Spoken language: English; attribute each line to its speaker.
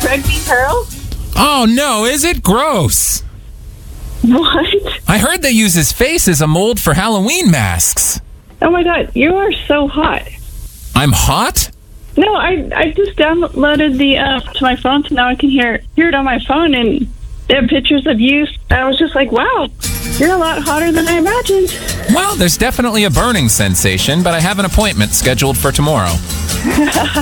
Speaker 1: Craig B. Pearl?
Speaker 2: Oh, no, is it? Gross.
Speaker 1: What?
Speaker 2: I heard they use his face as a mold for Halloween masks.
Speaker 1: Oh my god, you are so hot.
Speaker 2: I'm hot?
Speaker 1: No, I just downloaded the app to my phone, so now I can hear it on my phone, and they have pictures of you. I was just like, wow, you're a lot hotter than I imagined.
Speaker 2: Well, there's definitely a burning sensation, but I have an appointment scheduled for tomorrow.